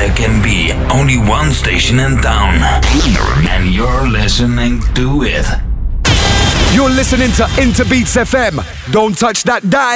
there can be only one station in town, and you're listening to it. You're listening to Interbeats FM. Don't touch that dial.